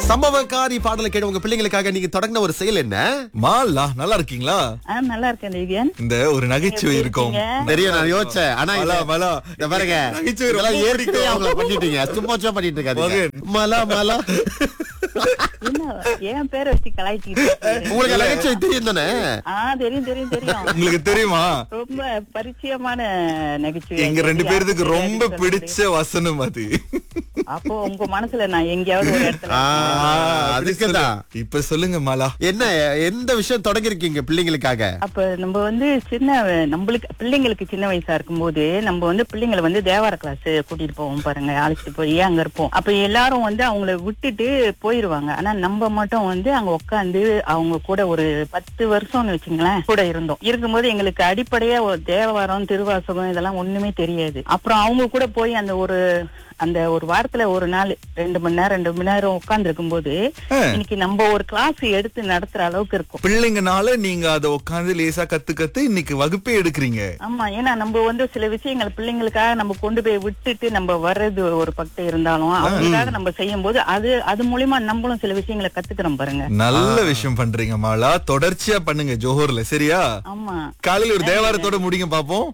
சம்பவக்காரி பாடலை கேட்டு உங்க பிள்ளைங்களுக்காக நீங்க தொடங்கின ஒரு செயல் என்ன? மாலா நல்லா இருக்கீங்களா? நல்லா இருக்கேன் தேவியன். இந்த ஒரு நகைச்சுவை இருக்கும். தெரியும், நான் யோசிச்சேன். ஆனா மலா மலா இந்த பாருங்க, நகைச்சுவை இதெல்லாம் ரொம்ப ஏற்கனவே பிடிக்கும். அவங்கள பண்ணிட்டீங்க. சும்மா சும்மா பண்ணிட்டு இருக்காதீங்க. மலா மலா என்ன என் பேரை வச்சு கலாய்ச்சிட்டு இருக்கீங்க? உங்களுக்கு நகைச்சுவை தெரியும் தானே? தெரியும் தெரியும் தெரியும். உங்களுக்கு தெரியுமா? ரொம்ப பரிச்சயமான நகைச்சுவை. எங்க ரெண்டு பேருக்கு ரொம்ப பிடிச்ச வசனம் அது. அப்போ உங்க மனசுல நான் எங்கேயாவது ஒரு இடத்துல அதுக்குதான். இப்ப சொல்லுங்க மாலா. என்ன எந்த விஷயம் தொடங்கி இருக்கீங்க பிள்ளைங்களுக்காக? அப்ப நம்ம நம்மளுக்கு பிள்ளைங்களுக்கு சின்ன வயசா இருக்கும்போது நம்ம பிள்ளைங்களை தேவார கிளாஸ் கூட்டிட்டு போவோம் பாருங்க, அழைச்சிட்டு போய் அங்க இருப்போம். அப்ப எல்லாரும் அவங்கள விட்டுட்டு போயிருவாங்க. ஆனா நம்ம மட்டும் அங்க உட்காந்து அவங்க கூட ஒரு 10 வருஷம்னு வச்சுங்களேன் கூட இருந்தோம். இருக்கும்போது எங்களுக்கு அடிப்படையா ஒரு தேவாரம் திருவாசகம் இதெல்லாம் ஒண்ணுமே தெரியாது. அப்புறம் அவங்க கூட போய் அந்த ஒரு வாரத்துல ஒரு நாள் 2 மணி நேரம் உட்கார்ந்து இருக்கும்போது இன்னைக்கு நம்ம ஒரு கிளாஸ் எடுத்து நடத்துற அளவுக்கு இருக்கும். பிள்ளைங்கனால நீங்க அத உட்கார்ந்து லேசா கத்து இன்னைக்கு வகுப்பே எடுக்கிறீங்க. ஆமா, ஏன்னா நம்ம சில விஷயங்கள் பிள்ளைங்களுக்காக நம்ம கொண்டு போய் விட்டுட்டு நம்ம வர்றது ஒரு பக்கம் இருந்தாலும் அவங்களுக்காக நம்ம செய்யும் போது அது மூலியமா நம்மளும் சில விஷயங்களை கத்துக்கிறோம் பாருங்க. நல்ல விஷயம் பண்றீங்க மாலா, தொடர்ச்சியா பண்ணுங்க ஜோஹர்ல. சரியா? ஆமா, காலையில ஒரு தேவாரத்தோட முடிங்க பாப்போம்.